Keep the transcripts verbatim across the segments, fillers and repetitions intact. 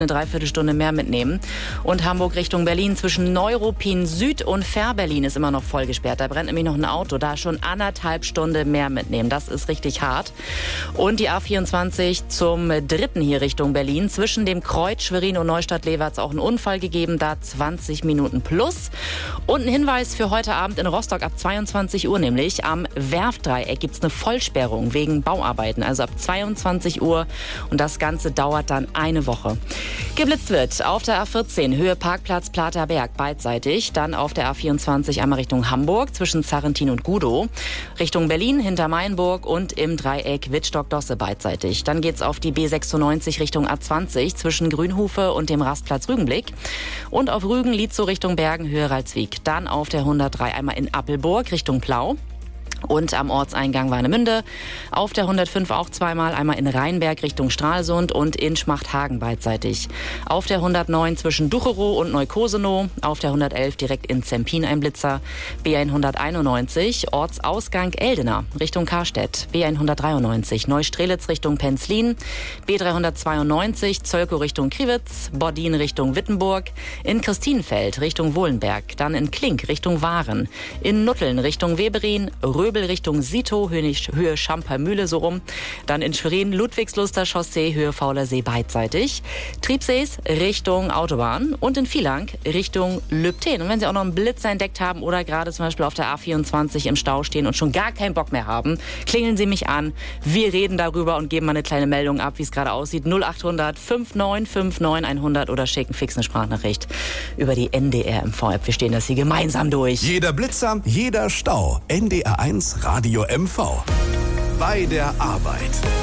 eine Dreiviertelstunde mehr mitnehmen. Und Hamburg Richtung Berlin zwischen Neuruppin Süd und Fährberlin ist immer noch voll gesperrt. Da brennt nämlich noch ein Auto. Da schon anderthalb Stunden mehr mitnehmen. Das ist richtig hart. Und die A vierundzwanzig zum dritten hier Richtung Berlin. Zwischen dem Kreuz, Schwerin und Neustadt-Lever hat es auch einen Unfall gegeben. Da zwanzig Minuten plus. Und ein Hinweis für heute Abend in Rostock ab zweiundzwanzig Uhr nämlich. Am Werftdreieck gibt es eine Vollsperrung wegen Bauarbeiten. Also ab zweiundzwanzig Uhr. Und das Ganze dauert dann eine Woche. Geblitzt wird auf der A vierzehn, Höhe Parkplatz Platerberg beidseitig. Dann auf der A vierundzwanzig einmal Richtung Hamburg zwischen Zarrentin und Gudow. Richtung Berlin hinter Mainburg und im Dreieck Wittstock-Dosse beidseitig. Dann geht's auf die B sechsundneunzig Richtung A zwanzig zwischen Grünhufe und dem Rastplatz Rügenblick. Und auf Rügen Lietzow Richtung Bergen, Höhe Ralswiek. Dann auf der hundertdrei einmal in Appelburg Richtung Plau. Und am Ortseingang Warnemünde. Auf der hundertfünf auch zweimal, einmal in Rheinberg Richtung Stralsund und in Schmachthagen beidseitig. Auf der hundertneun zwischen Ducherow und Neukosenow. Auf der hundertelf direkt in Zempin ein Blitzer. B hunderteinundneunzig Ortsausgang Eldena Richtung Karstedt. B hundertdreiundneunzig Neustrelitz Richtung Penzlin. B dreihundertzweiundneunzig Zölkow Richtung Kriwitz. Bordin Richtung Wittenburg. In Christinenfeld Richtung Wohlenberg. Dann in Klink Richtung Waren. In Nutteln Richtung Weberin. Röbel Richtung Sito, Höhe Schampermühle so rum. Dann in Schwerin Ludwigsluster Chaussee, Höhe Fauler See beidseitig. Triebsees Richtung Autobahn und in Vielang Richtung Lübten. Und wenn Sie auch noch einen Blitzer entdeckt haben oder gerade zum Beispiel auf der A vierundzwanzig im Stau stehen und schon gar keinen Bock mehr haben, klingeln Sie mich an. Wir reden darüber und geben mal eine kleine Meldung ab, wie es gerade aussieht. null achthundert neunundfünfzig neunundfünfzig hundert oder schicken fix eine Sprachnachricht über die N D R M V-App. Wir stehen das hier gemeinsam durch. Jeder Blitzer, jeder Stau. N D R eins Radio M V. Bei der Arbeit.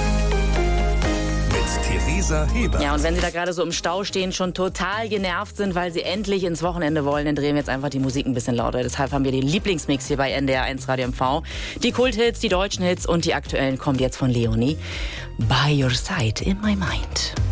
Mit Theresa Hebert. Ja, und wenn Sie da gerade so im Stau stehen, schon total genervt sind, weil Sie endlich ins Wochenende wollen, dann drehen wir jetzt einfach die Musik ein bisschen lauter. Deshalb haben wir den Lieblingsmix hier bei N D R eins Radio M V. Die Kulthits, die deutschen Hits und die aktuellen kommt jetzt von Leonie. By Your Side in My Mind.